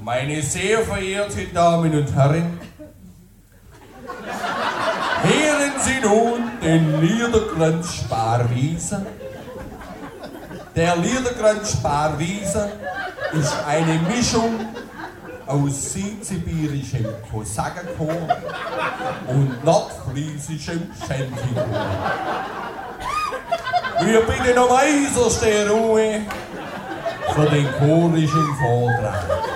Meine sehr verehrten Damen und Herren, hören Sie nun den Liederkranz Sparwiese. Der Liederkranz Sparwiese ist eine Mischung aus südsibirischem Kosakenchor und nordfriesischem Schenkelchor. Wir bitten um äußerste Ruhe für den chorischen Vortrag.